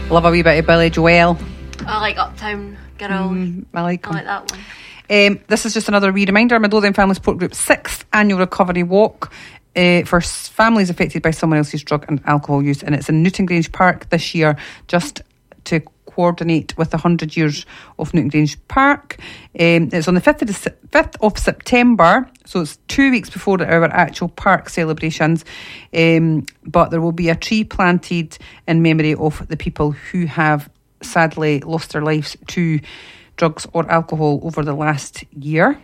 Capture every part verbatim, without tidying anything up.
Love a wee bit of Billy Joel. I like Uptown Girl. Mm, I like I him. like that one. Um, this is just another wee reminder. Midlothian Family Support Group's sixth annual recovery walk uh, for s- families affected by someone else's drug and alcohol use, and it's in Newton Grange Park this year, just to coordinate with the one hundred years of Newton Grange Park. Um, it's on the fifth of, the, fifth of September, so it's two weeks before our actual park celebrations, um, but there will be a tree planted in memory of the people who have sadly lost their lives to drugs or alcohol over the last year.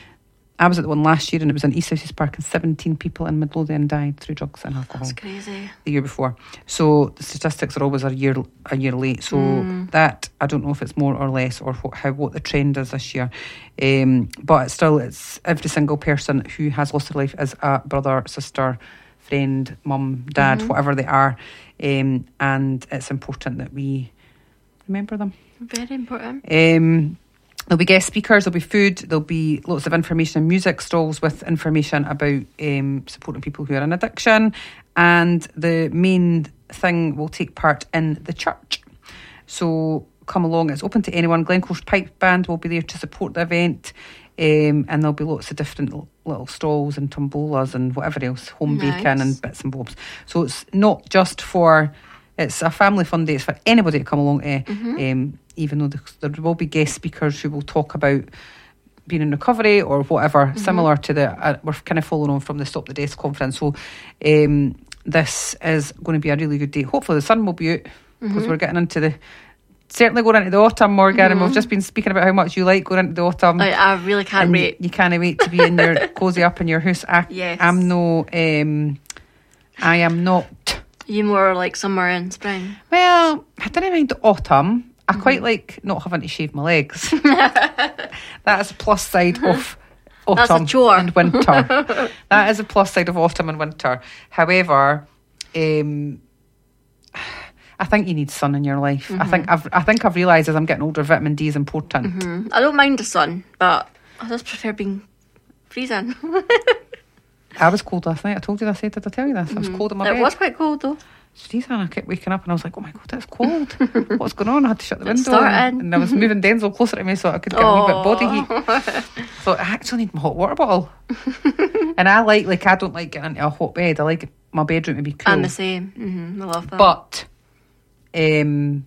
I was at the one last year and it was in East Houses Park, and seventeen people in Midlothian died through drugs and alcohol. That's crazy. The year before. So the statistics are always a year a year late. So mm. that, I don't know if it's more or less, or what, how what the trend is this year. Um, but it's still, it's every single person who has lost their life is a brother, sister, friend, mum, dad, mm-hmm. whatever they are. Um, and it's important that we remember them. Very important. Um, there'll be guest speakers, there'll be food, there'll be lots of information and music stalls with information about um, supporting people who are in addiction, and the main thing will take part in the church. So come along, it's open to anyone. Glencore's Pipe Band will be there to support the event, um, and there'll be lots of different little stalls and tombolas and whatever else, home nice. baking and bits and bobs. So it's not just for, it's a family fun day, it's for anybody to come along to. Mm-hmm. Um, even though there will be guest speakers who will talk about being in recovery or whatever, mm-hmm. similar to the, uh, we're kind of following on from the Stop the Death conference. So um, this is going to be a really good day. Hopefully the sun will be out, because mm-hmm. we're getting into the, certainly going into the autumn, Morgan, mm-hmm. and we've just been speaking about how much you like going into the autumn. I, I really can't and wait. You, you can't wait to be in your cosy up in your house. I, yes. I'm no, um, I am not. You more like summer and spring? Well, I don't mind the autumn. I quite mm-hmm. like not having to shave my legs. That is a plus side of autumn That's a chore. and winter. That is a plus side of autumn and winter. However, um, I think you need sun in your life. Mm-hmm. I think I've I think I've realised as I'm getting older, vitamin D is important. Mm-hmm. I don't mind the sun, but I just prefer being freezing. I was cold last night. I told you this. Did I tell you this? Mm-hmm. I was cold in my it bed. It was quite cold though. Jeez, and I kept waking up and I was like, oh my God, it's cold. What's going on? I had to shut the window, and, and I was moving Denzel closer to me so I could get oh. a wee bit of body heat. So I actually need my hot water bottle. And I like, like I don't like getting into a hot bed. I like my bedroom to be cool. I'm the same. Mm-hmm. I love that. But um,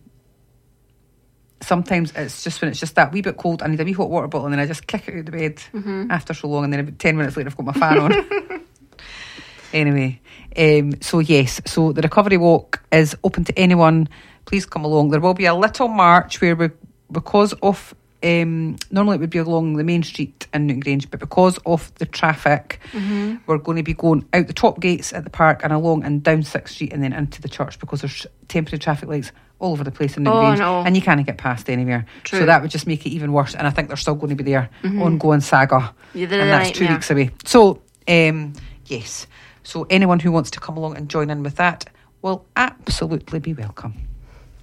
sometimes it's just when it's just that wee bit cold, I need a wee hot water bottle, and then I just kick it out of the bed mm-hmm. after so long, and then about ten minutes later I've got my fan on. Anyway, um, so yes, so the recovery walk is open to anyone. Please come along. There will be a little march where we, because of, um, normally it would be along the main street in Newton Grange, but because of the traffic, mm-hmm. we're going to be going out the top gates at the park and along and down sixth Street and then into the church, because there's temporary traffic lights all over the place in Newton oh, Grange, no. and you can't get past anywhere. True. So that would just make it even worse, and I think they're still going to be there, mm-hmm. ongoing saga, and that's two weeks away. So, um, yes. So anyone who wants to come along and join in with that will absolutely be welcome.